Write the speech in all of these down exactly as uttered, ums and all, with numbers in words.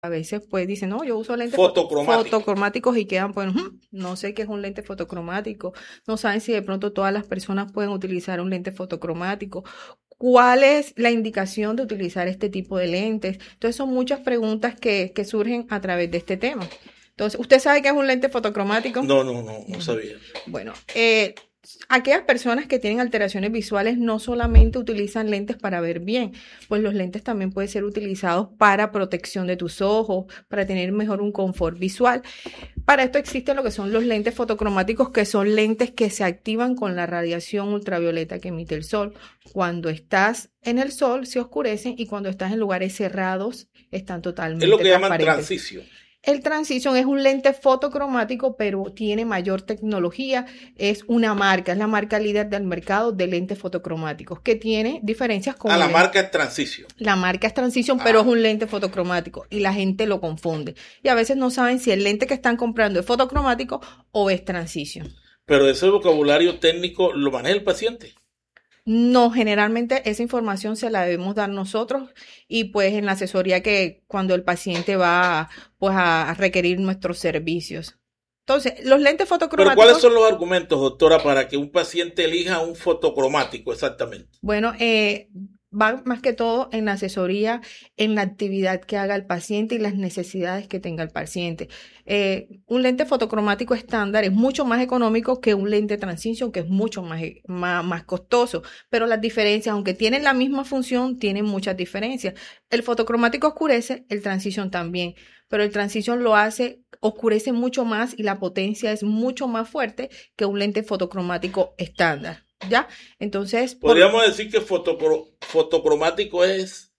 a veces pues dicen, no, yo uso lentes Fotocromático. fotocromáticos y quedan pues, "Hmm, no sé qué es un lente fotocromático, no saben si de pronto todas las personas pueden utilizar un lente fotocromático, cuál es la indicación de utilizar este tipo de lentes". Entonces son muchas preguntas que, que surgen a través de este tema. Entonces, ¿usted sabe qué es un lente fotocromático? No, no, no, no sabía. Bueno, eh, aquellas personas que tienen alteraciones visuales no solamente utilizan lentes para ver bien, pues los lentes también pueden ser utilizados para protección de tus ojos, para tener mejor un confort visual. Para esto existen lo que son los lentes fotocromáticos, que son lentes que se activan con la radiación ultravioleta que emite el sol. Cuando estás en el sol se oscurecen y cuando estás en lugares cerrados están totalmente Es lo que llaman transparentes. transición. El Transition es un lente fotocromático, pero tiene mayor tecnología. Es una marca, es la marca líder del mercado de lentes fotocromáticos, que tiene diferencias con... Ah, la el- marca es Transition. La marca es Transition, Ah. pero es un lente fotocromático y la gente lo confunde. Y a veces no saben si el lente que están comprando es fotocromático o es Transition. Pero ese vocabulario técnico lo maneja el paciente. No, generalmente esa información se la debemos dar nosotros y pues en la asesoría que cuando el paciente va pues a requerir nuestros servicios. Entonces, los lentes Pero fotocromáticos... ¿cuáles son los argumentos, doctora, para que un paciente elija un fotocromático exactamente? Bueno, eh, va más que todo en la asesoría, en la actividad que haga el paciente y las necesidades que tenga el paciente. Eh, un lente fotocromático estándar es mucho más económico que un lente Transition, que es mucho más, e- más, más costoso, pero las diferencias, aunque tienen la misma función, tienen muchas diferencias. El fotocromático oscurece, el Transition también, pero el Transition lo hace, oscurece mucho más y la potencia es mucho más fuerte que un lente fotocromático estándar. ¿Ya? Entonces, por- Podríamos decir que fotocro- fotocromático es,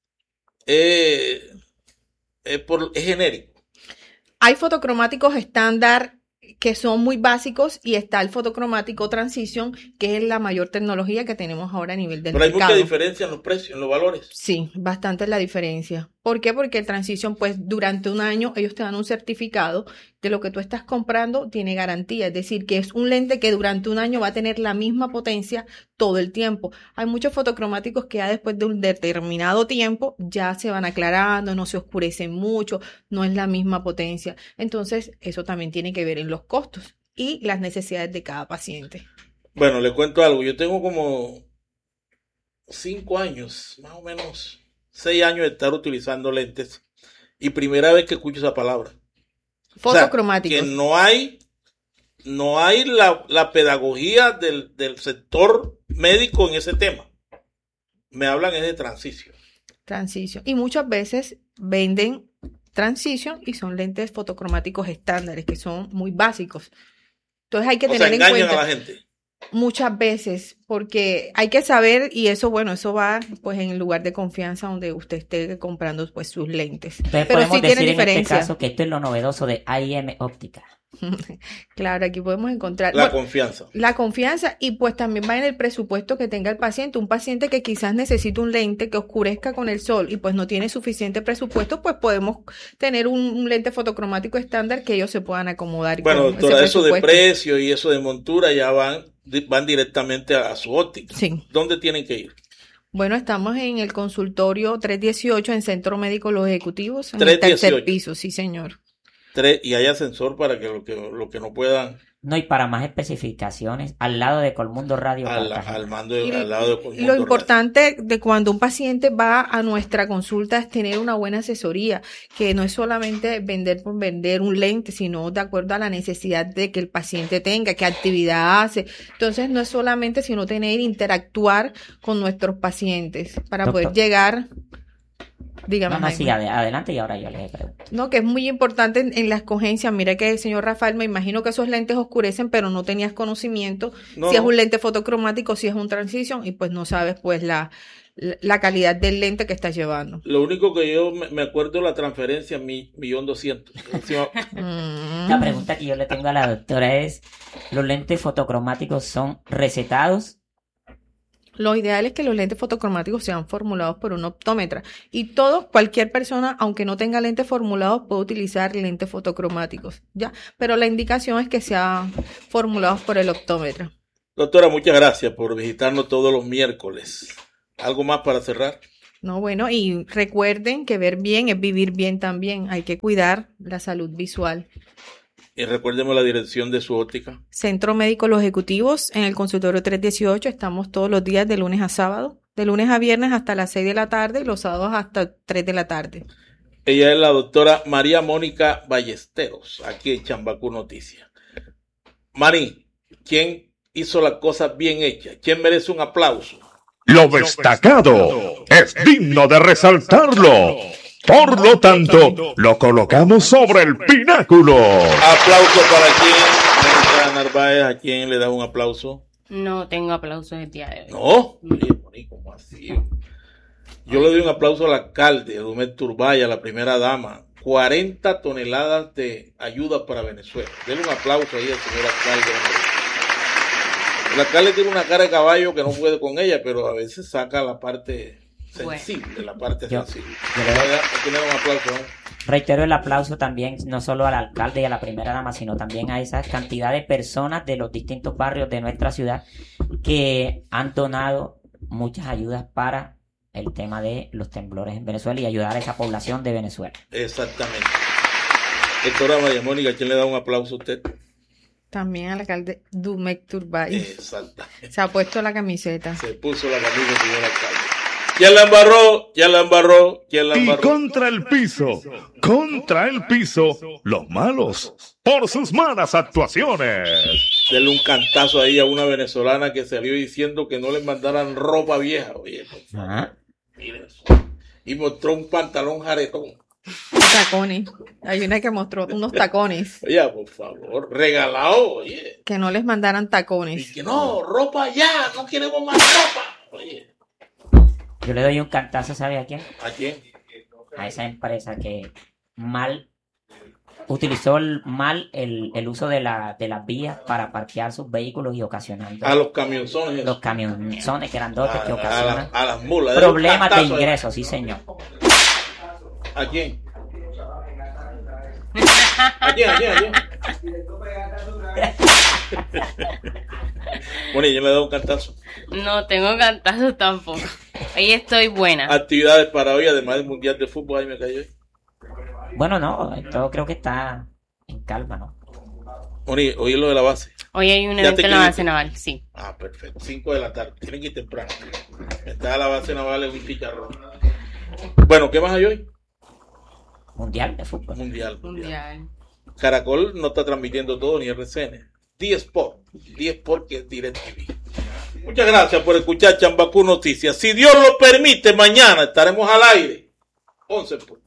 eh, es, por- es genérico. hay fotocromáticos estándar que son muy básicos y está el fotocromático Transition, que es la mayor tecnología que tenemos ahora a nivel del Pero hay mercado. mucha diferencia en los precios, en los valores. Sí, bastante la diferencia. ¿Por qué? Porque el Transition, pues durante un año ellos te dan un certificado de lo que tú estás comprando, tiene garantía. Es decir, que es un lente que durante un año va a tener la misma potencia todo el tiempo. Hay muchos fotocromáticos que ya después de un determinado tiempo ya se van aclarando, no se oscurecen mucho, no es la misma potencia. Entonces, eso también tiene que ver en los costos y las necesidades de cada paciente. Bueno, le cuento algo. Yo tengo como cinco años, más o menos, seis años de estar utilizando lentes. Y primera vez que escucho esa palabra. O sea, Fotocromáticos. que no hay, no hay la, la pedagogía del, del sector médico en ese tema. Me hablan es de transición. Transition. Y muchas veces venden Transition y son lentes fotocromáticos estándares, que son muy básicos. Entonces hay que O sea, tener en engañan cuenta a la gente. muchas veces, porque hay que saber, y eso, bueno, eso va pues en el lugar de confianza donde usted esté comprando pues sus lentes. Entonces Pero podemos sí tienen decir en este diferencia. caso que esto es lo novedoso de A I M Óptica. Claro, aquí podemos encontrar La bueno, confianza. la confianza y pues también va en el presupuesto que tenga el paciente. Un paciente que quizás necesita un lente que oscurezca con el sol y pues no tiene suficiente presupuesto, pues podemos tener un, un lente fotocromático estándar que ellos se puedan acomodar. Bueno, con doctora, ese eso de presupuesto. precio y eso de montura ya van, van directamente a, a su óptica. Sí. ¿Dónde tienen que ir? Bueno, estamos en el consultorio trescientos dieciocho en Centro Médico Los Ejecutivos, en el tercer trescientos dieciocho. piso, sí señor. Tres, y hay ascensor para que lo que, lo que no puedan No, y para más especificaciones, al lado de Colmundo Radio al, Cartagena. al mando de- Y al lado de Colmundo lo Radio. importante de cuando un paciente va a nuestra consulta es tener una buena asesoría, que no es solamente vender por vender un lente, sino de acuerdo a la necesidad de que el paciente tenga, qué actividad hace. Entonces no es solamente sino tener, interactuar con nuestros pacientes para Doctor. poder llegar, dígame. No, no, Jaime. sí, ade- adelante y ahora yo le pregunto. No, que es muy importante en, en la escogencia. Mira que, señor Rafael, me imagino que esos lentes oscurecen, pero no tenías conocimiento No, si es no. un lente fotocromático, si es un Transition, y pues no sabes pues la, la la calidad del lente que estás llevando. Lo único que yo me, me acuerdo de la transferencia, mi, millón doscientos. Encima, Mm. La pregunta que yo le tengo a la doctora es, ¿los lentes fotocromáticos son recetados? Lo ideal es que los lentes fotocromáticos sean formulados por un optómetra. Y todo, cualquier persona, aunque no tenga lentes formulados, puede utilizar lentes fotocromáticos, ¿ya? Pero la indicación es que sean formulados por el optómetra. doctora, muchas gracias por visitarnos todos los miércoles. ¿Algo más para cerrar? No, bueno, y recuerden que ver bien es vivir bien también. Hay que cuidar la salud visual. Y recuérdeme la dirección de su óptica. Centro Médico Los Ejecutivos, en el consultorio trescientos dieciocho. Estamos todos los días de lunes a sábado. De lunes a viernes hasta las seis de la tarde y los sábados hasta tres de la tarde. Ella es la doctora María Mónica Ballesteros, aquí en Chambacú Noticias. Mari, ¿quién hizo las cosas bien hechas? ¿Quién merece un aplauso? Lo destacado es digno de resaltarlo. Por lo tanto, lo colocamos sobre el pináculo. Aplauso para quien, Narváez, ¿a quién le da un aplauso? No tengo aplausos el día de hoy. ¿No? Oye, Moni, ¿cómo así? Yo le doy un aplauso al alcalde, Edumet Turbay, a la primera dama. cuarenta toneladas de ayuda para Venezuela. Denle un aplauso ahí al señor alcalde. El alcalde tiene una cara de caballo que no puede con ella, pero a veces saca la parte sensible, bueno. la parte yo, sensible. Yo le doy, Aquí le doy un aplauso, ¿no? Reitero el aplauso también, no solo al alcalde y a la primera dama, sino también a esa cantidad de personas de los distintos barrios de nuestra ciudad que han donado muchas ayudas para el tema de los temblores en Venezuela y ayudar a esa población de Venezuela. Exactamente. Doctora María Mónica, ¿quién le da un aplauso a usted? También al alcalde Edumet Turbay. Exactamente. Se ha puesto la camiseta. Se puso la camisa, señor alcalde. ¿Quién la embarró? ¿Quién la embarró? ¿Quién la embarró? Y contra el piso, contra el piso, los malos, por sus malas actuaciones. Denle un cantazo ahí a una venezolana que salió diciendo que no le mandaran ropa vieja. Oye, por favor. Ajá. Miren eso. Y mostró un pantalón jaretón. Tacones. Hay una que mostró unos tacones. Oye, por favor, regalado, oye. Que no les mandaran tacones. Y que no, ropa ya, no queremos más ropa. Oye. Yo le doy un cantazo, ¿sabe a quién? ¿A quién? A esa empresa que mal utilizó el, mal el, el uso de, la, de las vías para parquear sus vehículos y ocasionando A los camionzones. los camionzones grandotes a, que a, ocasionan la, a las mulas. problemas de ingresos, sí señor. ¿A quién? ¿A quién? ¿A quién? ¿A quién? Bueno, yo le doy un cantazo. No tengo cantazos tampoco. Ahí estoy buena. Actividades para hoy, además del Mundial de Fútbol, ahí me cayó. Bueno, no, todo creo que está en calma, ¿no? Hoy, hoy es lo de la base. Hoy hay un evento en la base naval, sí. Ah, perfecto. cinco de la tarde. Tienen que ir temprano. Está la base naval en un chicharrón. Bueno, ¿qué más hay hoy? Mundial de fútbol. Mundial, mundial. Mundial. Caracol no está transmitiendo todo, ni R C N. D-Sport. D-Sport que es DirecTV. Muchas gracias por escuchar Chambacú Noticias. Si Dios lo permite, mañana estaremos al aire. once puntos.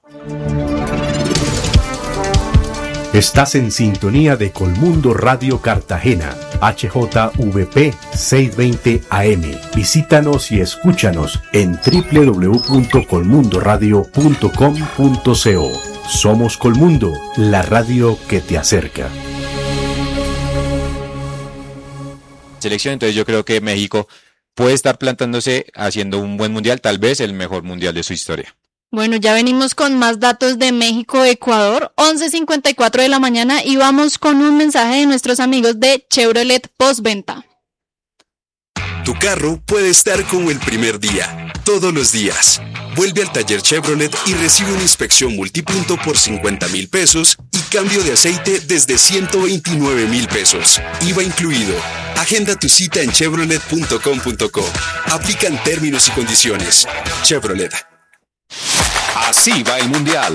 Estás en sintonía de Colmundo Radio Cartagena, H J V P seiscientos veinte A M. Visítanos y escúchanos en doble u doble u doble u punto colmundo radio punto com punto co. Somos Colmundo, la radio que te acerca. Selección, entonces yo creo que México puede estar plantándose haciendo un buen mundial, tal vez el mejor mundial de su historia. Bueno, ya venimos con más datos de México-Ecuador, once cincuenta y cuatro de la mañana, y vamos con un mensaje de nuestros amigos de Chevrolet Postventa. Tu carro puede estar como el primer día, todos los días. Vuelve al taller Chevrolet y recibe una inspección multipunto por cincuenta mil pesos y cambio de aceite desde ciento veintinueve mil pesos. I V A incluido. Agenda tu cita en chevrolet punto com punto co. Aplican términos y condiciones. Chevrolet. Así va el mundial.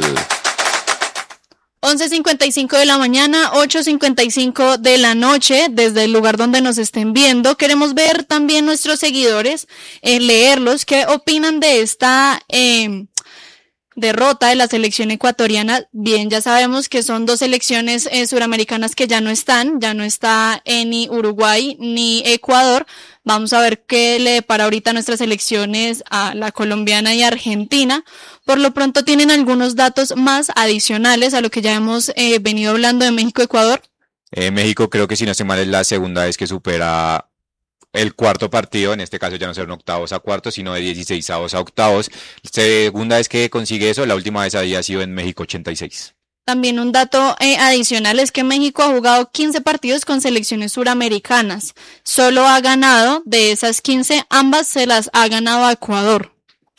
once cincuenta y cinco de la mañana, ocho cincuenta y cinco de la noche, desde el lugar donde nos estén viendo. Queremos ver también nuestros seguidores, eh, leerlos, qué opinan de esta eh, derrota de la selección ecuatoriana. Bien, ya sabemos que son dos selecciones eh, suramericanas que ya no están, ya no está eh, ni Uruguay ni Ecuador. Vamos a ver qué le depara ahorita a nuestras selecciones, a la colombiana y argentina. Por lo pronto tienen algunos datos más adicionales a lo que ya hemos eh, venido hablando de México-Ecuador. Eh, México creo que si no estoy mal es la segunda vez que supera el cuarto partido, en este caso ya no serán octavos a cuartos, sino de dieciseisavos a octavos. Segunda vez que consigue eso, la última vez había sido en México ochenta y seis. También un dato eh, adicional es que México ha jugado quince partidos con selecciones suramericanas. Solo ha ganado, de esas quince, ambas se las ha ganado a Ecuador.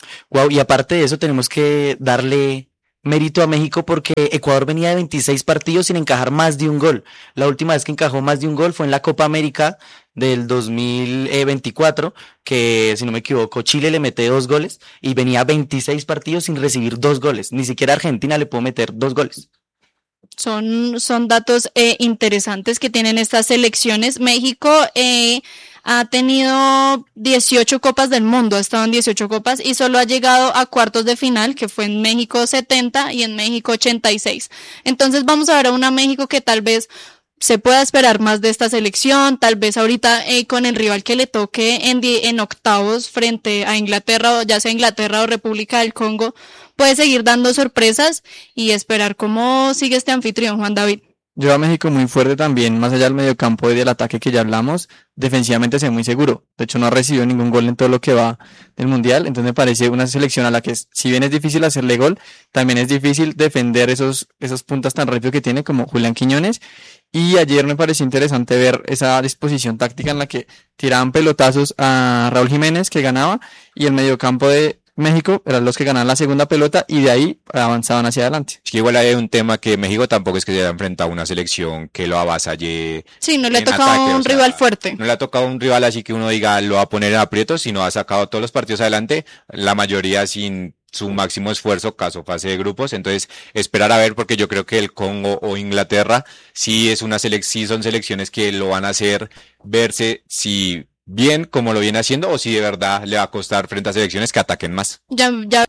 Wow, y aparte de eso tenemos que darle mérito a México porque Ecuador venía de veintiséis partidos sin encajar más de un gol. La última vez que encajó más de un gol fue en la Copa América del dos mil veinticuatro, que si no me equivoco Chile le mete dos goles y venía veintiséis partidos sin recibir dos goles. Ni siquiera Argentina le pudo meter dos goles. Son, son datos eh, interesantes que tienen estas selecciones. México eh, ha tenido dieciocho copas del mundo, ha estado en dieciocho copas y solo ha llegado a cuartos de final, que fue en México setenta y en México ochenta y seis. Entonces vamos a ver a una México que tal vez se pueda esperar más de esta selección, tal vez ahorita eh, con el rival que le toque en, di- en octavos frente a Inglaterra, o ya sea Inglaterra o República del Congo, puede seguir dando sorpresas y esperar cómo sigue este anfitrión, Juan David. Yo a México muy fuerte también, más allá del mediocampo y del ataque que ya hablamos, defensivamente se ve muy seguro. De hecho no ha recibido ningún gol en todo lo que va del Mundial, entonces me parece una selección a la que es, si bien es difícil hacerle gol, también es difícil defender esos, esos puntas tan rápido que tiene como Julián Quiñones. Y ayer me pareció interesante ver esa disposición táctica en la que tiraban pelotazos a Raúl Jiménez, que ganaba, y el mediocampo de México eran los que ganaban la segunda pelota y de ahí avanzaban hacia adelante. Es que igual hay un tema que México tampoco es que se haya enfrentado a una selección que lo avasalle. Sí, no le ha en tocado ataque, un o sea, rival fuerte. No le ha tocado un rival así que uno diga lo va a poner en aprietos, sino ha sacado todos los partidos adelante, la mayoría sin su máximo esfuerzo, caso fase de grupos. Entonces esperar a ver, porque yo creo que el Congo o Inglaterra sí es una selec- sí son selecciones que lo van a hacer verse si bien como lo viene haciendo o si de verdad le va a costar frente a selecciones que ataquen más. Ya, ya.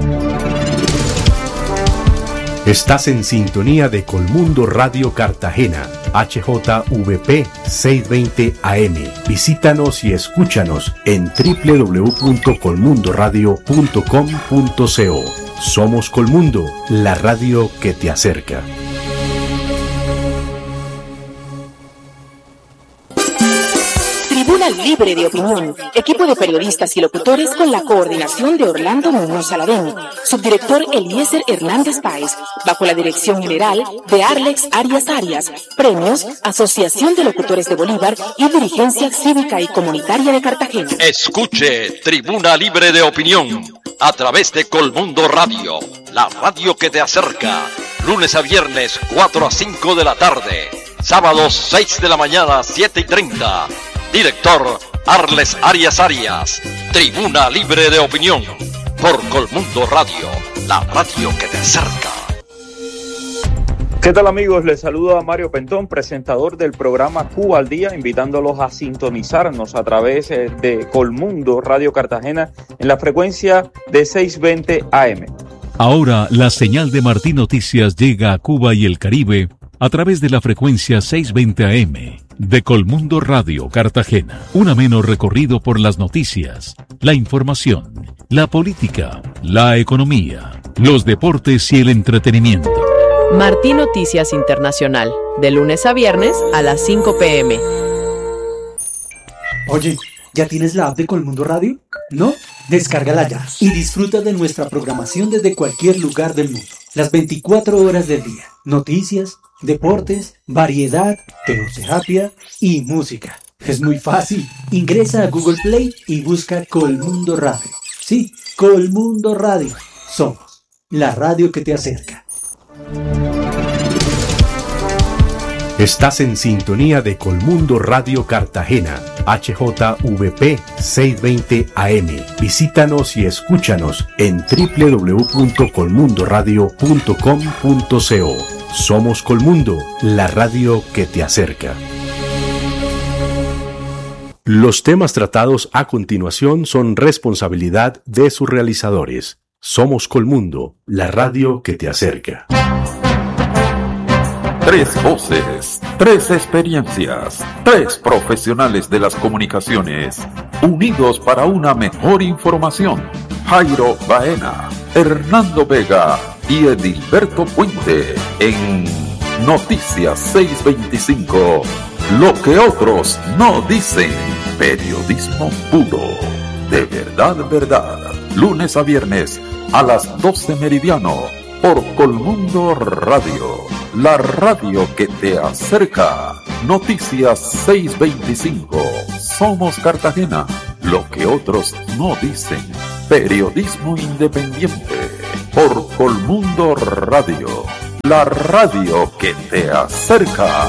Estás en sintonía de Colmundo Radio Cartagena, H J V P seiscientos veinte A M. Visítanos y escúchanos en doble u doble u doble u punto colmundo radio punto com punto co. Somos Colmundo, la radio que te acerca. Tribuna Libre de Opinión, equipo de periodistas y locutores con la coordinación de Orlando Muñoz Saladén, subdirector Eliezer Hernández Páez, bajo la dirección general de Arlex Arias Arias, premios Asociación de Locutores de Bolívar y Dirigencia Cívica y Comunitaria de Cartagena. Escuche Tribuna Libre de Opinión a través de Colmundo Radio, la radio que te acerca, lunes a viernes cuatro a cinco de la tarde, sábados seis de la mañana siete y treinta. Director Arles Arias Arias. Tribuna Libre de Opinión por Colmundo Radio, la radio que te acerca. ¿Qué tal amigos? Les saludo a Mario Pentón, presentador del programa Cuba al Día, invitándolos a sintonizarnos a través de Colmundo Radio Cartagena en la frecuencia de seiscientos veinte A M. Ahora la señal de Martín Noticias llega a Cuba y el Caribe a través de la frecuencia seiscientos veinte A M de Colmundo Radio Cartagena. Un ameno recorrido por las noticias, la información, la política, la economía, los deportes y el entretenimiento. Martín Noticias Internacional, de lunes a viernes a las cinco pe eme. Oye, ¿ya tienes la app de Colmundo Radio? ¿No? Descárgala ya y disfruta de nuestra programación desde cualquier lugar del mundo. Las veinticuatro horas del día. Noticias, deportes, variedad, teoterapia y música. Es muy fácil. Ingresa a Google Play y busca Colmundo Radio. Sí, Colmundo Radio. Somos la radio que te acerca. Estás en sintonía de Colmundo Radio Cartagena, H J V P seiscientos veinte A M. Visítanos y escúchanos en doble u doble u doble u punto colmundo radio punto com punto co. Somos Colmundo, la radio que te acerca. Los temas tratados a continuación son responsabilidad de sus realizadores. Somos Colmundo, la radio que te acerca. Tres voces, tres experiencias, tres profesionales de las comunicaciones, unidos para una mejor información. Jairo Baena, Hernando Vega y Edilberto Puente en Noticias seiscientos veinticinco. Lo que otros no dicen. Periodismo puro. De verdad, verdad. Lunes a viernes a las doce meridiano por Colmundo Radio. La radio que te acerca. Noticias seiscientos veinticinco. Somos Cartagena. Lo que otros no dicen. periodismo independiente por Colmundo Radio, la radio que te acerca.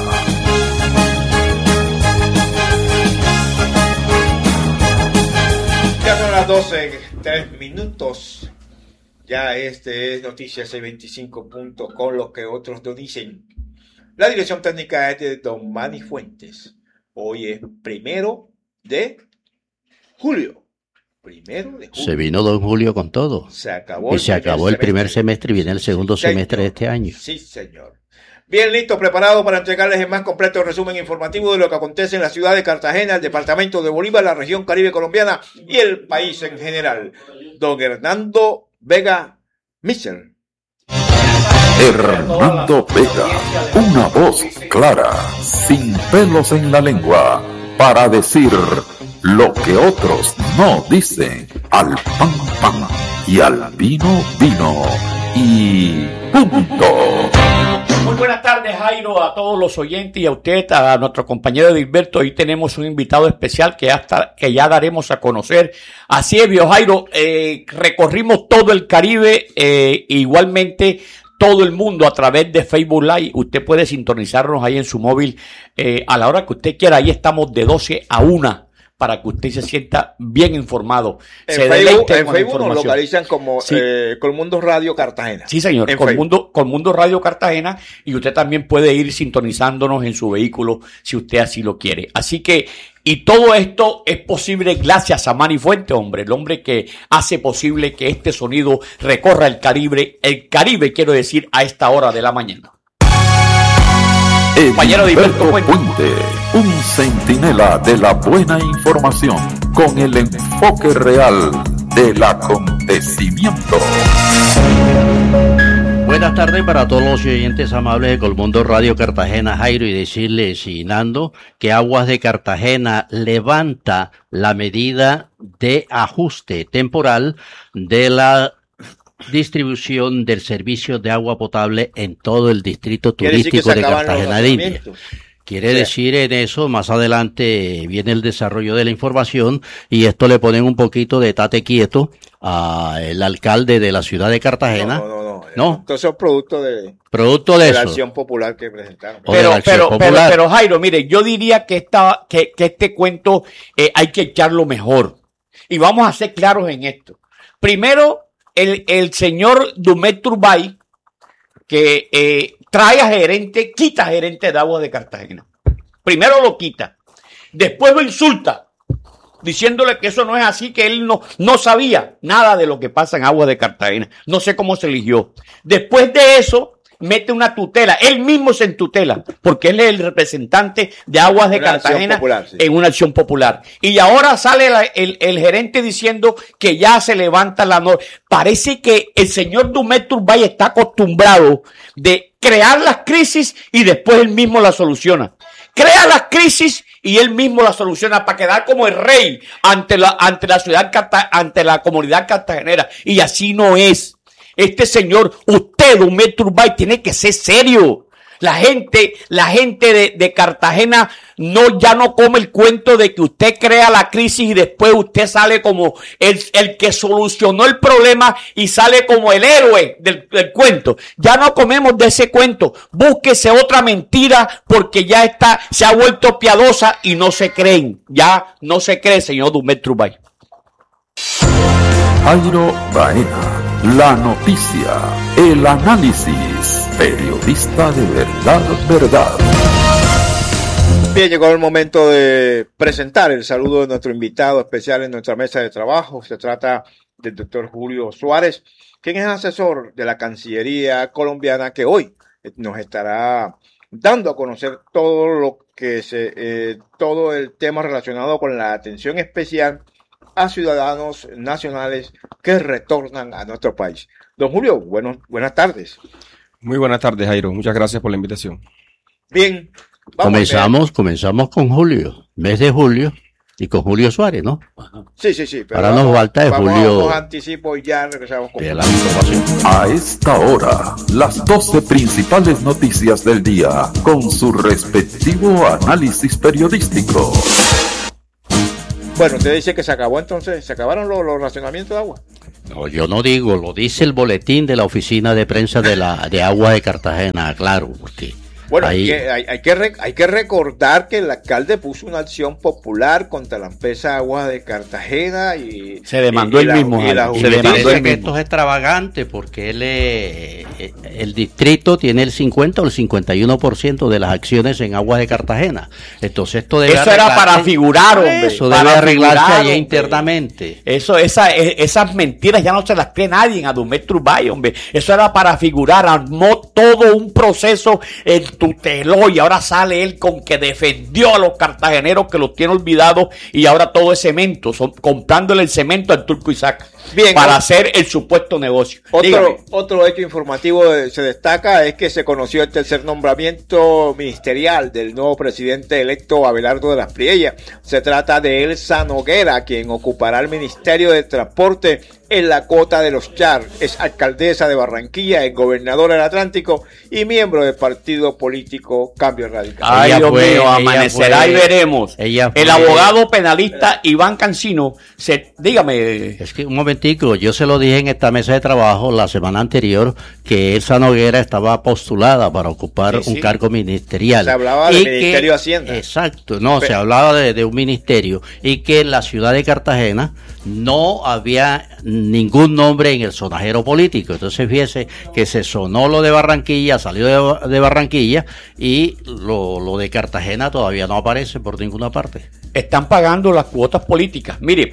Ya son las doce, tres minutos. Ya este es Noticias seiscientos veinticinco punto com, lo que otros no dicen. La dirección técnica es de Don Manny Fuentes. Hoy es primero de julio. Primero de julio. Se vino don Julio con todo. Se acabó y se acabó el primer semestre y viene el segundo sí, semestre de este año. Sí, señor. Bien, listo, preparado para entregarles el más completo resumen informativo de lo que acontece en la ciudad de Cartagena, el departamento de Bolívar, la región Caribe colombiana y el país en general. Don Hernando Vega Michel. Hernando Vega, una voz clara, sin pelos en la lengua, para decir lo que otros no dicen. Al pan pan y al vino vino y punto. Muy buenas tardes, Jairo, a todos los oyentes y a usted, a nuestro compañero Edilberto. Hoy tenemos un invitado especial que ya, está, que ya daremos a conocer. Así es, viejo Jairo, eh, recorrimos todo el Caribe, eh, igualmente todo el mundo a través de Facebook Live. Usted puede sintonizarnos ahí en su móvil eh, a la hora que usted quiera. Ahí estamos de doce a una. Para que usted se sienta bien informado. En se Facebook, en Facebook nos localizan como sí. eh, Colmundo Radio Cartagena. Sí, señor, Colmundo, Colmundo Radio Cartagena, y usted también puede ir sintonizándonos en su vehículo si usted así lo quiere. Así que, y todo esto es posible gracias a Manny Fuentes, hombre, el hombre que hace posible que este sonido recorra el Caribe, el Caribe, quiero decir, a esta hora de la mañana. Compañero Edilberto Puente, un centinela de la buena información con el enfoque real del acontecimiento. Buenas tardes para todos los oyentes amables de Colmundo Radio Cartagena, Jairo, y decirles, y Nando, que Aguas de Cartagena levanta la medida de ajuste temporal de la distribución del servicio de agua potable en todo el distrito turístico de Cartagena de Indias. Quiere sí. decir en eso, más adelante viene el desarrollo de la información y esto le ponen un poquito de tate quieto al alcalde de la ciudad de Cartagena. No, no, no. no. ¿No? Entonces es producto de, producto de, de eso. la acción popular que presentaron. Pero, pero, pero, pero Jairo, mire, yo diría que, esta, que, que este cuento eh, hay que echarlo mejor. Y vamos a ser claros en esto. Primero, El, el señor Dumet Turbay, que eh, trae a gerente, quita a gerente de Aguas de Cartagena. Primero lo quita. Después lo insulta, diciéndole que eso no es así, que él no, no sabía nada de lo que pasa en Aguas de Cartagena. No sé cómo se eligió. Después de eso, mete una tutela. Él mismo se entutela, porque él es el representante de Aguas de una Cartagena popular, sí. en una acción popular. Y ahora sale la, el, el gerente diciendo que ya se levanta la norma. Parece que el señor Dumet Turbay está acostumbrado de crear las crisis y después él mismo las soluciona. Crea las crisis y él mismo las soluciona para quedar como el rey ante la, ante la ciudad, ante la comunidad cartagenera. Y así no es. Este señor, usted, Dumet Turbay, tiene que ser serio. La gente, la gente de, de Cartagena no, ya no come el cuento de que usted crea la crisis y después usted sale como el, el que solucionó el problema y sale como el héroe del, del cuento. Ya no comemos de ese cuento. Búsquese otra mentira porque ya está, se ha vuelto piadosa y no se creen. Ya no se cree, señor Dumet Turbay. Jairo Baena. La noticia, el análisis, periodista de verdad, verdad. Bien, llegó el momento de presentar el saludo de nuestro invitado especial en nuestra mesa de trabajo. Se trata del doctor Julio Suárez, quien es asesor de la Cancillería colombiana, que hoy nos estará dando a conocer todo lo que se, eh, todo el tema relacionado con la atención especial a ciudadanos nacionales que retornan a nuestro país. Don Julio, bueno, buenas tardes. Muy buenas tardes, Jairo. Muchas gracias por la invitación. Bien. Vamos comenzamos, comenzamos con Julio, mes de julio, y con Julio Suárez, ¿no? Sí, sí, sí. Pero ahora nos falta de vamos, Julio. Vamos anticipo y ya regresamos con la información. A esta hora, las doce principales noticias del día, con su respectivo análisis periodístico. Bueno, usted dice que se acabó entonces, se acabaron los, los racionamientos de agua. No, yo no digo, lo dice el boletín de la oficina de prensa de la de Agua de Cartagena, claro, porque Bueno, ahí... hay, que, hay, hay, que re, hay que recordar que el alcalde puso una acción popular contra la empresa Aguas de Cartagena y se demandó y, él y mismo. La, y la, se demandó él mismo. Esto es extravagante porque él eh, el distrito tiene el cincuenta o el cincuenta y uno por ciento de las acciones en Aguas de Cartagena. Entonces esto debe Eso era para figurar, hombre. Eso para debe arreglarse figurar, allá hombre. internamente. Eso, esa, esas mentiras ya no se las cree nadie en Adumet Turbay, hombre. Eso era para figurar. Armó todo un proceso en tuteló y ahora sale él con que defendió a los cartageneros que los tiene olvidados y ahora todo es cemento, son, comprándole el cemento al Turco Isaac. Bien, para hacer el supuesto negocio. Otro, otro hecho informativo de, se destaca es que se conoció el tercer nombramiento ministerial del nuevo presidente electo Abelardo de las Priellas. Se trata de Elsa Noguera, quien ocupará el Ministerio de Transporte en la Cota de los Char. Es alcaldesa de Barranquilla, es gobernadora del Atlántico y miembro del partido político Cambio Radical. Ay, ella Dios fue, mío, amanecerá fue, y veremos. Ella fue, el abogado penalista Iván Cancino, se, dígame. Es que un momentico, yo se lo dije en esta mesa de trabajo la semana anterior que Elsa Noguera estaba postulada para ocupar sí, un sí. cargo ministerial. Se hablaba del Ministerio de Hacienda. Exacto, no, Pero, se hablaba de, de un ministerio y que en la ciudad de Cartagena no había ningún nombre en el sonajero político. Entonces fíjese que se sonó lo de Barranquilla, salió de, de Barranquilla y lo, lo de Cartagena todavía no aparece por ninguna parte. Están pagando las cuotas políticas. Mire,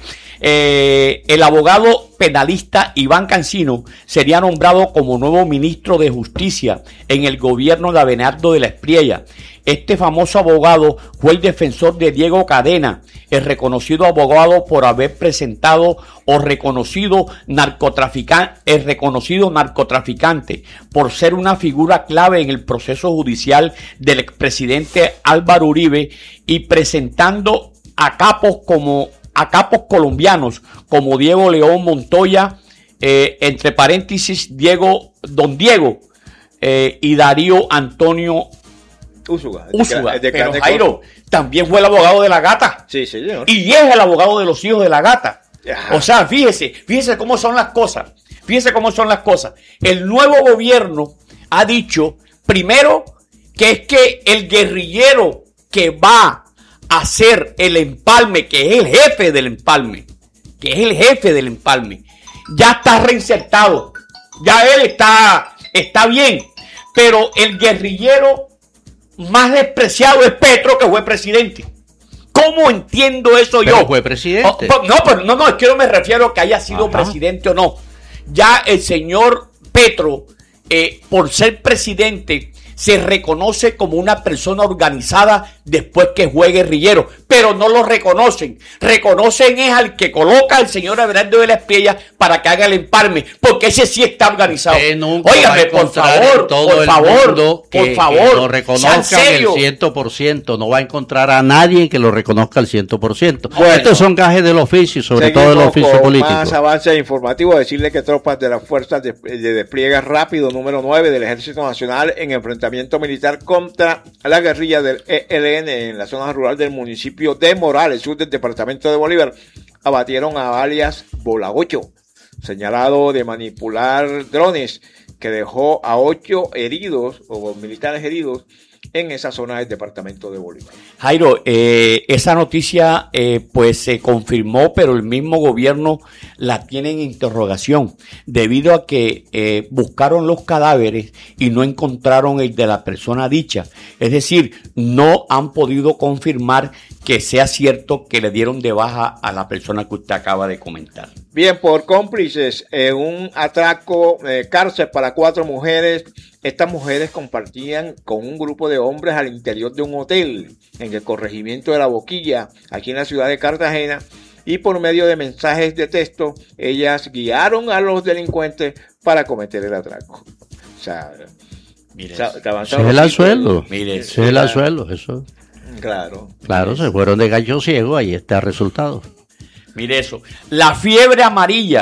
eh, el abogado penalista Iván Cancino sería nombrado como nuevo ministro de Justicia en el gobierno de Abelardo de las Priellas. Este famoso abogado fue el defensor de Diego Cadena, el reconocido abogado por haber presentado o reconocido narcotraficante, el reconocido narcotraficante, por ser una figura clave en el proceso judicial del expresidente Álvaro Uribe y presentando a capos como a capos colombianos como Diego León Montoya, eh, entre paréntesis Diego, Don Diego eh, y Darío Antonio Úsuga. Úsuga. De, de, Pero Jairo también fue el abogado de la gata. Sí, señor. Y es el abogado de los hijos de la gata. Ajá. O sea, fíjese, fíjese cómo son las cosas. Fíjese cómo son las cosas. El nuevo gobierno ha dicho, primero, que es que el guerrillero que va a hacer el empalme, que es el jefe del empalme, que es el jefe del empalme, ya está reinsertado. Ya él está, está bien. Pero el guerrillero más despreciado es Petro, que fue presidente. ¿Cómo entiendo eso pero yo? Fue presidente. Oh, no, pero no, no, es que no me refiero a que haya sido Ajá. presidente o no. Ya el señor Petro, eh, por ser presidente, se reconoce como una persona organizada después que fue guerrillero, pero no lo reconocen. Reconocen es al que coloca al señor Abelardo de las Priellas para que haga el empalme, porque ese sí está organizado. Óigame, por favor, todo por el favor, mundo que, por favor, que lo reconozcan el cien por ciento. No va a encontrar a nadie que lo reconozca al cien por ciento. Bueno, estos son gajes del oficio, sobre todo del oficio con político. Más avances informativos, decirle que tropas de las fuerzas de, de despliegue rápido número nueve del Ejército Nacional en enfrentamiento militar contra la guerrilla del E L N en la zona rural del municipio de Morales, sur del departamento de Bolívar, abatieron a alias Bolagocho, señalado de manipular drones, que dejó a ocho heridos o militares heridos en esa zona del departamento de Bolívar. Jairo, eh, esa noticia eh, pues se confirmó, pero el mismo gobierno la tiene en interrogación, debido a que eh, buscaron los cadáveres y no encontraron el de la persona dicha. Es decir, no han podido confirmar que sea cierto que le dieron de baja a la persona que usted acaba de comentar. Bien, por cómplices en un atraco, eh, cárcel para cuatro mujeres. Estas mujeres compartían con un grupo de hombres al interior de un hotel en el corregimiento de La Boquilla, aquí en la ciudad de Cartagena, y por medio de mensajes de texto, ellas guiaron a los delincuentes para cometer el atraco. O sea, Mire, ese es el asueldo. Mire, ese es el asueldo, eso. Claro. Claro, se fueron de gallo ciego, ahí está el resultado. Mire eso. La fiebre amarilla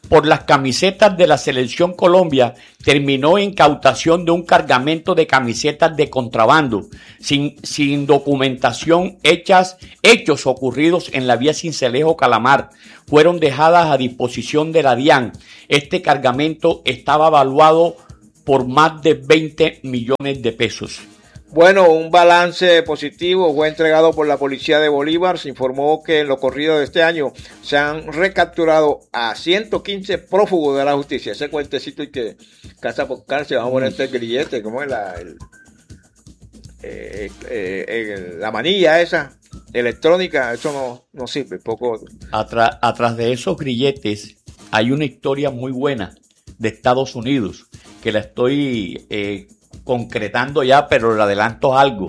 por las camisetas de la Selección Colombia terminó en incautación de un cargamento de camisetas de contrabando, sin, sin documentación, hechas, hechos ocurridos en la vía Sincelejo-Calamar. Fueron dejadas a disposición de la DIAN. Este cargamento estaba evaluado por más de veinte millones de pesos. Bueno, un balance positivo fue entregado por la policía de Bolívar. Se informó que en lo corrido de este año se han recapturado a ciento quince prófugos de la justicia. Ese cuentecito y que casa por cárcel, vamos a poner este grillete, ¿cómo es la, el, eh, eh, el, la manilla esa electrónica? Eso no, no sirve, poco. Atrás, atrás de esos grilletes hay una historia muy buena de Estados Unidos, que la estoy eh, concretando ya, pero le adelanto algo.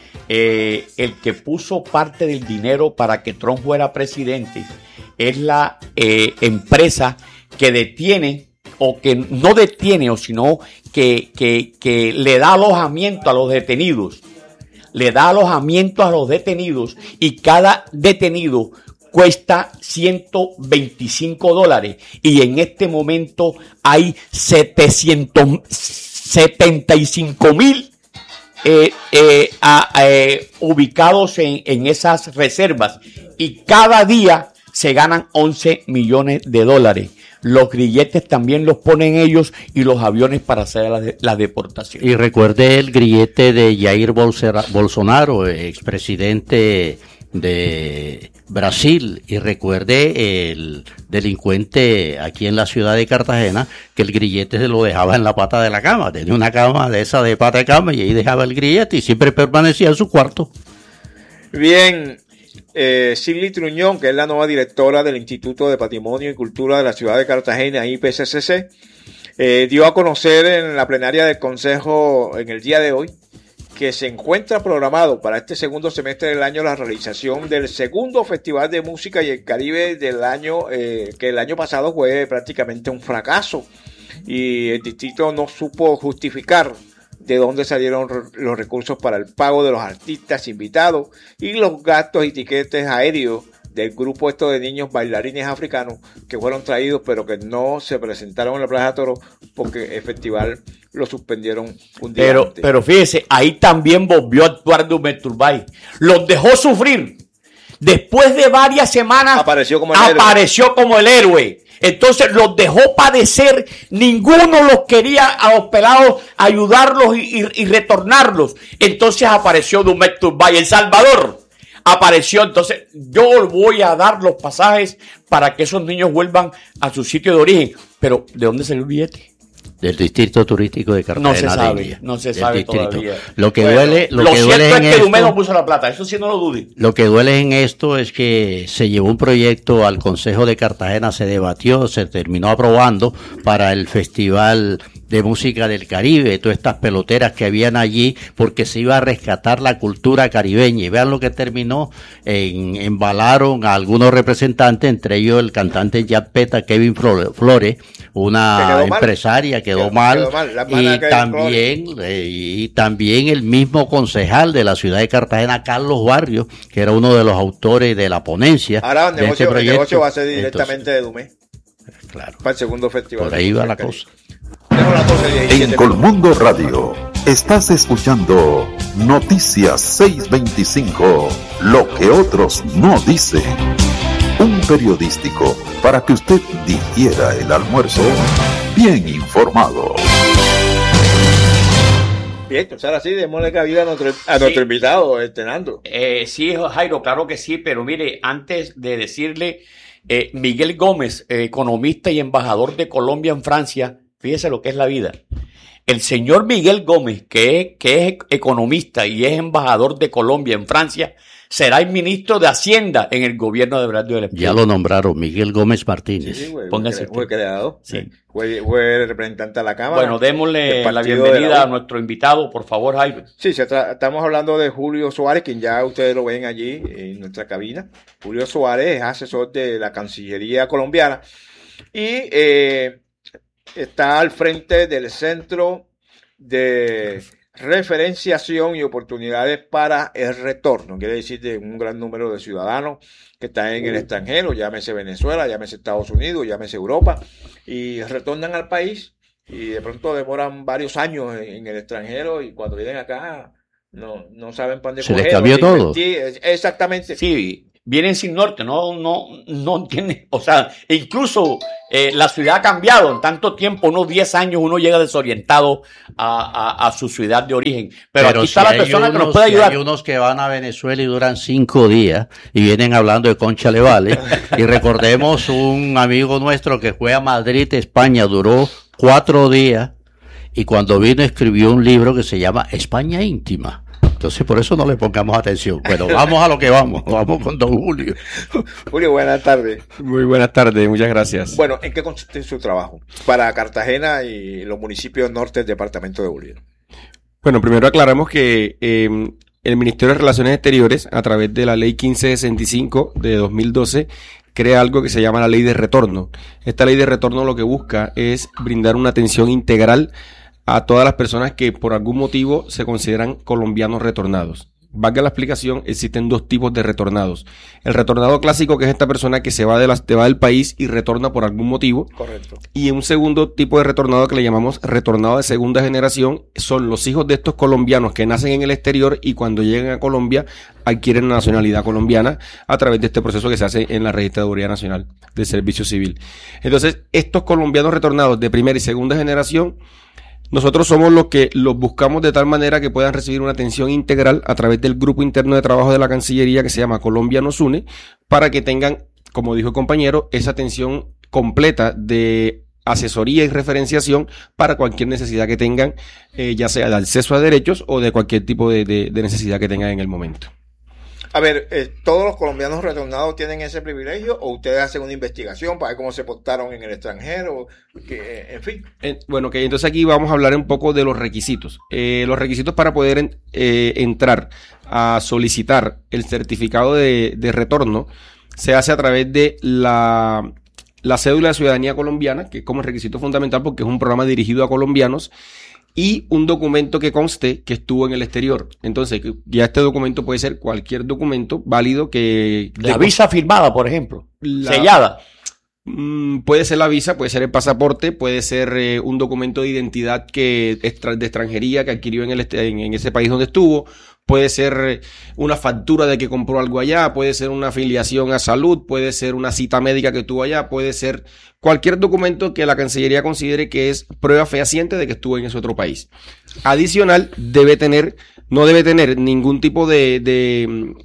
Eh, el que puso parte del dinero para que Trump fuera presidente es la eh, empresa que detiene, o que no detiene, o sino que, que, que le da alojamiento a los detenidos. Le da alojamiento a los detenidos y cada detenido cuesta ciento veinticinco dólares y en este momento hay setecientos setenta y cinco mil eh, eh, eh, ubicados en, en esas reservas y cada día se ganan once millones de dólares. Los grilletes también los ponen ellos y los aviones para hacer la, de, la deportación. Y recuerde el grillete de Jair Bolsonaro, expresidente de Brasil, y recuerde el delincuente aquí en la ciudad de Cartagena que el grillete se lo dejaba en la pata de la cama, tenía una cama de esa de pata de cama y ahí dejaba el grillete y siempre permanecía en su cuarto. Bien, eh, Silly Truñón, que es la nueva directora del Instituto de Patrimonio y Cultura de la ciudad de Cartagena, I P C C C, eh, dio a conocer en la plenaria del Consejo en el día de hoy que se encuentra programado para este segundo semestre del año la realización del segundo Festival de Música y el Caribe del año, eh, que el año pasado fue prácticamente un fracaso y el distrito no supo justificar de dónde salieron los recursos para el pago de los artistas invitados y los gastos y tiquetes aéreos del grupo esto de niños bailarines africanos que fueron traídos pero que no se presentaron en la Plaza Toro porque el festival lo suspendieron un día pero, antes. Pero fíjese, ahí también volvió a actuar Dumet Turbay. Los dejó sufrir. Después de varias semanas apareció como el apareció héroe. como el héroe. Entonces los dejó padecer. Ninguno los quería a los pelados ayudarlos y, y, y retornarlos. Entonces apareció Dumet Turbay, El Salvador. Apareció, entonces yo voy a dar los pasajes para que esos niños vuelvan a su sitio de origen. Pero, ¿de dónde salió el billete? Del distrito turístico de Cartagena. No se sabe, de no se sabe distrito. todavía. Lo que bueno, duele, lo, lo que cierto duele es en que esto, Dumé no puso la plata, eso sí no lo dude. Lo que duele en esto es que se llevó un proyecto al Consejo de Cartagena, se debatió, se terminó aprobando para el Festival de Música del Caribe, todas estas peloteras que habían allí, porque se iba a rescatar la cultura caribeña. Y vean lo que terminó, en, embalaron a algunos representantes, entre ellos el cantante Jack Peta, Kevin Flores, una quedó empresaria, mal. quedó, quedó mal, quedó mal. y también eh, y también el mismo concejal de la ciudad de Cartagena, Carlos Barrios, que era uno de los autores de la ponencia. Ahora el de negocio, este proyecto. el negocio va a ser directamente Entonces, de Dumé. Claro. Para el segundo festival. Por ahí va la cosa. En Colmundo Radio estás escuchando Noticias seiscientos veinticinco, lo que otros no dicen. Un periodístico para que usted digiera el almuerzo bien informado. Bien, pues ahora sí, démosle cabida a nuestro, a nuestro Sí. invitado, este Nando. Eh, sí, Jairo, claro que sí, pero mire, antes de decirle, eh, Miguel Gómez, eh, economista y embajador de Colombia en Francia, fíjese lo que es la vida. El señor Miguel Gómez, que es, que es economista y es embajador de Colombia en Francia, será el ministro de Hacienda en el gobierno de Bernardo del Espíritu. Ya lo nombraron, Miguel Gómez Martínez. Sí, fue, Póngase fue creado. Sí. Fue, fue representante de la Cámara. Bueno, démosle del la partido de bienvenida la a nuestro invitado, por favor, Jairo. Sí, se tra- estamos hablando de Julio Suárez, quien ya ustedes lo ven allí en nuestra cabina. Julio Suárez es asesor de la Cancillería colombiana y eh, está al frente del Centro de referenciación y oportunidades para el retorno. Quiere decir de un gran número de ciudadanos que están en el extranjero, llámese Venezuela, llámese Estados Unidos, llámese Europa, y retornan al país y de pronto demoran varios años en, en el extranjero y cuando vienen acá no, no saben para dónde Se coger. les cambió todo. Exactamente. Sí, vienen sin norte, no, no, no entienden. O sea, incluso eh, la ciudad ha cambiado. En tanto tiempo, unos diez años, uno llega desorientado a, a, a su ciudad de origen. Pero, Pero aquí si está la hay persona que nos unos- puede si ayudar. Hay unos que van a Venezuela y duran cinco días y vienen hablando de Concha le vale. Y recordemos un amigo nuestro que fue a Madrid, España, duró cuatro días y cuando vino escribió un libro que se llama España íntima. Entonces por eso no le pongamos atención. Bueno, vamos a lo que vamos. Vamos con don Julio. Julio, buenas tardes. Muy buenas tardes, muchas gracias. Bueno, ¿en qué consiste su trabajo para Cartagena y los municipios norte del departamento de Bolívar? Bueno, primero aclaramos que eh, el Ministerio de Relaciones Exteriores, a través de la Ley quince sesenta y cinco de dos mil doce, crea algo que se llama la Ley de Retorno. Esta Ley de Retorno lo que busca es brindar una atención integral a todas las personas que por algún motivo se consideran colombianos retornados. Valga la explicación, existen dos tipos de retornados. El retornado clásico, que es esta persona que se va, de la, se va del país y retorna por algún motivo. Correcto. Y un segundo tipo de retornado que le llamamos retornado de segunda generación, son los hijos de estos colombianos que nacen en el exterior y cuando llegan a Colombia adquieren la nacionalidad colombiana a través de este proceso que se hace en la Registraduría Nacional del Servicio Civil. Entonces, estos colombianos retornados de primera y segunda generación, nosotros somos los que los buscamos de tal manera que puedan recibir una atención integral a través del grupo interno de trabajo de la Cancillería que se llama Colombia nos une, para que tengan, como dijo el compañero, esa atención completa de asesoría y referenciación para cualquier necesidad que tengan, eh, ya sea de acceso a derechos o de cualquier tipo de, de, de necesidad que tengan en el momento. A ver, eh, ¿todos los colombianos retornados tienen ese privilegio o ustedes hacen una investigación para ver cómo se portaron en el extranjero? Que, en fin. Eh, bueno, que entonces aquí vamos a hablar un poco de los requisitos. Eh, los requisitos para poder en, eh, entrar a solicitar el certificado de, de retorno se hace a través de la, la cédula de ciudadanía colombiana, que es como requisito fundamental porque es un programa dirigido a colombianos, y un documento que conste que estuvo en el exterior. Entonces, ya este documento puede ser cualquier documento válido que... La visa firmada, por ejemplo, la, sellada. Mm, puede ser la visa, puede ser el pasaporte, puede ser eh, un documento de identidad que extra, de extranjería que adquirió en, el, en, en ese país donde estuvo. Puede ser una factura de que compró algo allá, puede ser una afiliación a salud, puede ser una cita médica que tuvo allá, puede ser cualquier documento que la Cancillería considere que es prueba fehaciente de que estuvo en ese otro país. Adicional, debe tener, no debe tener ningún tipo de, de,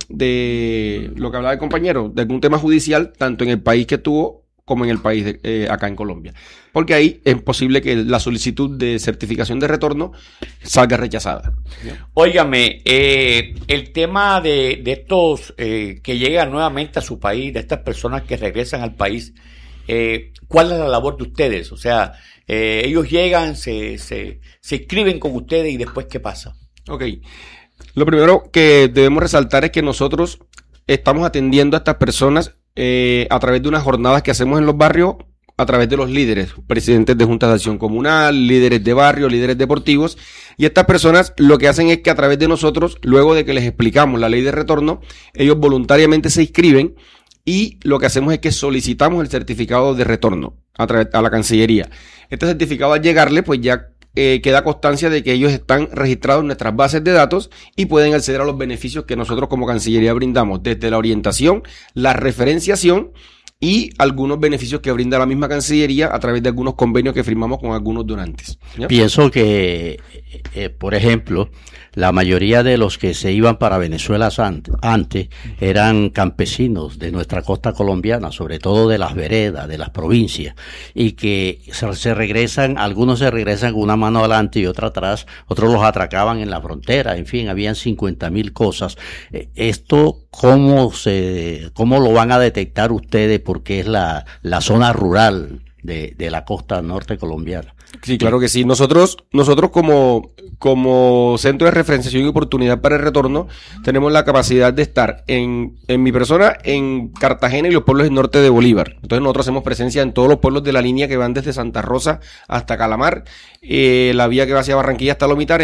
de lo que hablaba el compañero, de algún tema judicial, tanto en el país que estuvo como en el país de, eh, acá en Colombia. Porque ahí es posible que la solicitud de certificación de retorno salga rechazada. Óigame, eh, el tema de, de estos eh, que llegan nuevamente a su país, de estas personas que regresan al país, eh, ¿cuál es la labor de ustedes? O sea, eh, ellos llegan, se, se, se inscriben con ustedes y después, ¿qué pasa? Ok. Lo primero que debemos resaltar es que nosotros estamos atendiendo a estas personas eh, a través de unas jornadas que hacemos en los barrios, a través de los líderes, presidentes de juntas de acción comunal, líderes de barrio, líderes deportivos, y estas personas lo que hacen es que a través de nosotros, luego de que les explicamos la ley de retorno, ellos voluntariamente se inscriben y lo que hacemos es que solicitamos el certificado de retorno a, través, a la Cancillería. Este certificado, al llegarle, pues ya eh, queda constancia de que ellos están registrados en nuestras bases de datos y pueden acceder a los beneficios que nosotros como Cancillería brindamos, desde la orientación, la referenciación y algunos beneficios que brinda la misma Cancillería a través de algunos convenios que firmamos con algunos donantes. ¿Ya? Pienso que, eh, por ejemplo, la mayoría de los que se iban para Venezuela antes eran campesinos de nuestra costa colombiana, sobre todo de las veredas, de las provincias, y que se, se regresan, algunos se regresan con una mano adelante y otra atrás, otros los atracaban en la frontera, en fin, habían cincuenta mil cosas. Esto, ¿cómo se, cómo lo van a detectar ustedes? Porque es la, la zona rural de, de la costa norte colombiana. Sí, claro que sí. Nosotros, nosotros como, como Centro de Referenciación y Oportunidad para el Retorno, tenemos la capacidad de estar en, en mi persona, en Cartagena y los pueblos del norte de Bolívar. Entonces nosotros hacemos presencia en todos los pueblos de la línea que van desde Santa Rosa hasta Calamar, eh, la vía que va hacia Barranquilla hasta Lomita Arena,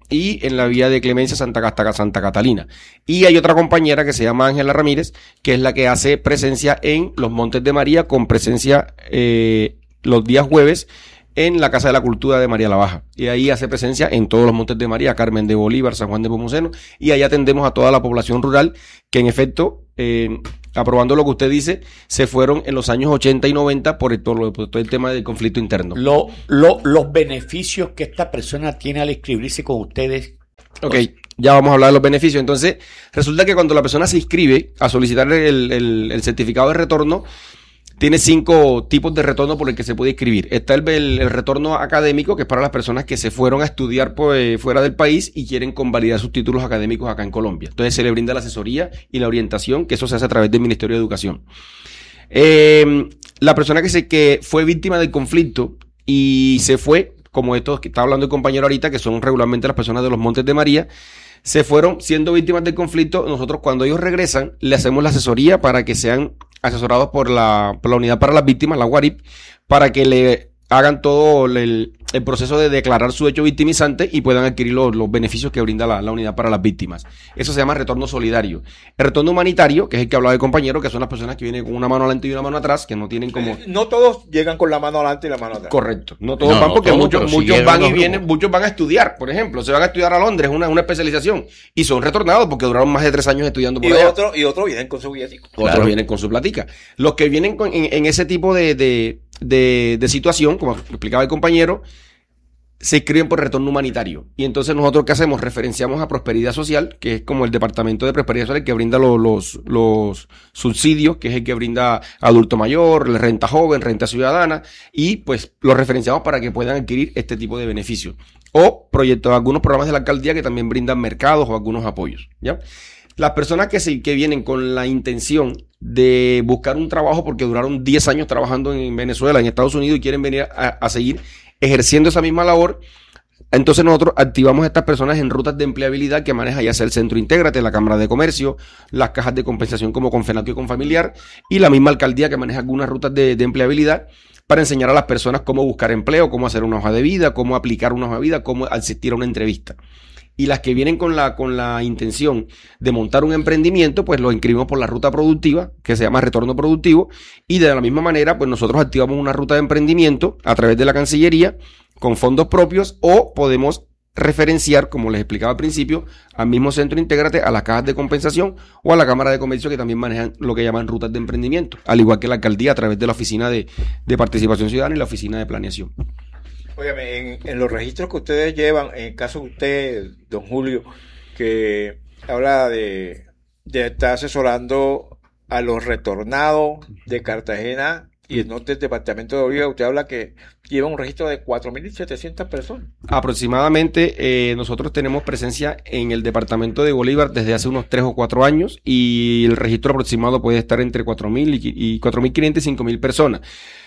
y en la vía de Clemencia Santa, hasta Santa Catalina. Y hay otra compañera que se llama Ángela Ramírez, que es la que hace presencia en los Montes de María, con presencia eh, los días jueves en la Casa de la Cultura de María la Baja. Y ahí hace presencia en todos los Montes de María, Carmen de Bolívar, San Juan de Pomuceno, y ahí atendemos a toda la población rural que en efecto, eh, aprobando lo que usted dice, se fueron en los años ochenta y noventa por, el, por todo el tema del conflicto interno. Lo, lo, los beneficios que esta persona tiene al inscribirse con ustedes. Ok, ya vamos a hablar de los beneficios. Entonces, resulta que cuando la persona se inscribe a solicitar el, el, el certificado de retorno, tiene cinco tipos de retorno por el que se puede inscribir. Está el, el, el retorno académico, que es para las personas que se fueron a estudiar pues, fuera del país y quieren convalidar sus títulos académicos acá en Colombia. Entonces se le brinda la asesoría y la orientación, que eso se hace a través del Ministerio de Educación. Eh, la persona que, se, que fue víctima del conflicto y se fue, como estos que está hablando el compañero ahorita, que son regularmente las personas de los Montes de María, se fueron siendo víctimas del conflicto. Nosotros cuando ellos regresan le hacemos la asesoría para que sean asesorados por la, por la Unidad para las Víctimas, la UARIP, para que le hagan todo el, el proceso de declarar su hecho victimizante y puedan adquirir los, los beneficios que brinda la, la Unidad para las Víctimas. Eso se llama retorno solidario. El retorno humanitario, que es el que hablaba el compañero, que son las personas que vienen con una mano adelante y una mano atrás, que no tienen como... Eh, no todos llegan con la mano adelante y la mano atrás. Correcto. No todos no, van porque no todos, muchos, si muchos van y unos vienen, grupos. muchos van a estudiar, por ejemplo. Se van a estudiar a Londres, una, una especialización, y son retornados porque duraron más de tres años estudiando por Y allá. otros y otro vienen con su billetico. Otros Claro. vienen con su platica. Los que vienen con, en, en ese tipo de, de, de, de situación, como explicaba el compañero, se inscriben por retorno humanitario. Y entonces nosotros, ¿qué hacemos? Referenciamos a Prosperidad Social, que es como el departamento de Prosperidad Social, que brinda los, los, los subsidios, que es el que brinda adulto mayor, renta joven, renta ciudadana, y pues los referenciamos para que puedan adquirir este tipo de beneficios. O proyectos, algunos programas de la alcaldía que también brindan mercados o algunos apoyos, ¿ya? Las personas que, se, que vienen con la intención de buscar un trabajo porque duraron diez años trabajando en Venezuela, en Estados Unidos, y quieren venir a, a seguir ejerciendo esa misma labor, entonces nosotros activamos a estas personas en rutas de empleabilidad que maneja ya sea el Centro Intégrate, la Cámara de Comercio, las cajas de compensación como Confenatio y Confamiliar, y la misma alcaldía que maneja algunas rutas de, de empleabilidad para enseñar a las personas cómo buscar empleo, cómo hacer una hoja de vida, cómo aplicar una hoja de vida, cómo asistir a una entrevista. Y las que vienen con la, con la intención de montar un emprendimiento, pues los inscribimos por la ruta productiva, que se llama retorno productivo, y de la misma manera, pues nosotros activamos una ruta de emprendimiento a través de la Cancillería, con fondos propios, o podemos referenciar, como les explicaba al principio, al mismo Centro Intégrate, a las cajas de compensación o a la Cámara de Comercio, que también manejan lo que llaman rutas de emprendimiento, al igual que la alcaldía a través de la Oficina de, de Participación Ciudadana y la Oficina de Planeación. Óigame, en, en los registros que ustedes llevan, en el caso de usted, don Julio, que habla de, de estar asesorando a los retornados de Cartagena y el norte del departamento de Bolívar, usted habla que lleva un registro de cuatro mil setecientas personas. Aproximadamente, eh, nosotros tenemos presencia en el departamento de Bolívar desde hace unos tres o cuatro años, y el registro aproximado puede estar entre cuatro mil y cuatro mil quinientas y cinco mil personas.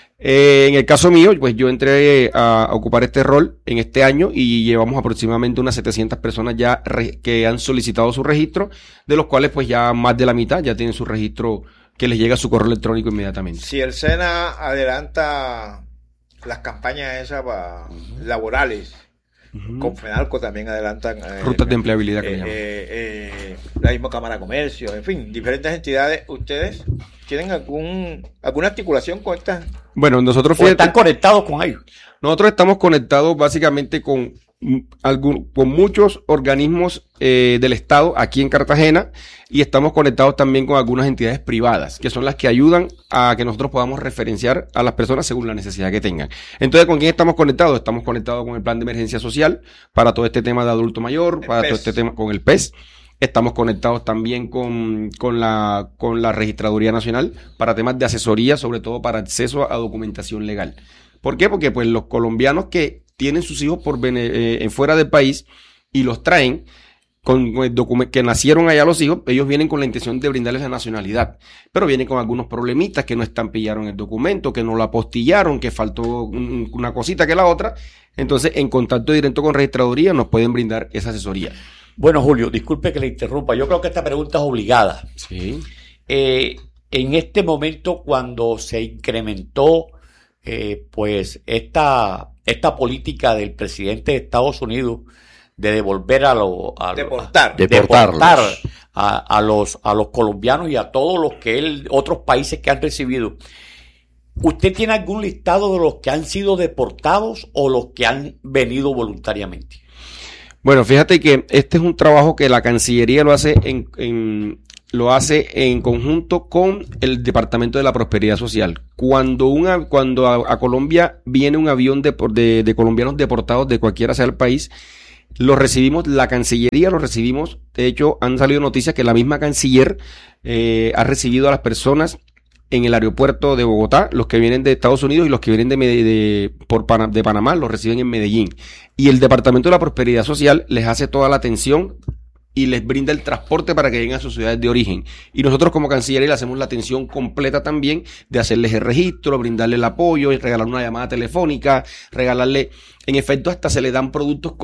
Eh, en el caso mío, pues yo entré a, a ocupar este rol en este año y llevamos aproximadamente unas setecientas personas ya re, que han solicitado su registro, de los cuales pues ya más de la mitad ya tienen su registro que les llega a su correo electrónico inmediatamente. Si el SENA adelanta las campañas esas para laborales, uh-huh. con FENALCO también adelantan eh, rutas de empleabilidad que eh, le llaman. Eh, eh, la misma Cámara de Comercio, en fin, diferentes entidades. ¿Ustedes tienen algún alguna articulación con estas? Bueno, nosotros fíjate, están conectados con ellos. Nosotros estamos conectados básicamente con algún, con muchos organismos eh, del Estado aquí en Cartagena, y estamos conectados también con algunas entidades privadas, que son las que ayudan a que nosotros podamos referenciar a las personas según la necesidad que tengan. Entonces, ¿con quién estamos conectados? Estamos conectados con el Plan de Emergencia Social para todo este tema de adulto mayor, para todo este tema con el P E S. Estamos conectados también con, con, la, con la Registraduría Nacional para temas de asesoría, sobre todo para acceso a documentación legal. ¿Por qué? Porque pues los colombianos que tienen sus hijos por eh, fuera del país y los traen, con, con el documento que nacieron allá los hijos, ellos vienen con la intención de brindarles la nacionalidad, pero vienen con algunos problemitas, que no estampillaron el documento, que no lo apostillaron, que faltó un, una cosita que la otra. Entonces, en contacto directo con Registraduría nos pueden brindar esa asesoría. Bueno, Julio, disculpe que le interrumpa. Yo creo que esta pregunta es obligada. Sí. Eh, en este momento, cuando se incrementó eh, pues esta, esta política del presidente de Estados Unidos de devolver a los a, Deportar. a- deportar a, a los a los colombianos y a todos los que él, otros países que han recibido. ¿Usted tiene algún listado de los que han sido deportados o los que han venido voluntariamente? Bueno, fíjate que este es un trabajo que la Cancillería lo hace en, en lo hace en conjunto con el Departamento de la Prosperidad Social. Cuando una, cuando a, a Colombia viene un avión de, de, de colombianos deportados de cualquiera sea el país, los recibimos, la Cancillería los recibimos. De hecho, han salido noticias que la misma Canciller eh, ha recibido a las personas en el aeropuerto de Bogotá, los que vienen de Estados Unidos y los que vienen de, Mede- de, por Pana- de Panamá, los reciben en Medellín. Y el Departamento de la Prosperidad Social les hace toda la atención y les brinda el transporte para que lleguen a sus ciudades de origen. Y nosotros como Cancillería le hacemos la atención completa también de hacerles el registro, brindarle el apoyo, regalar una llamada telefónica, regalarle, en efecto, hasta se le dan productos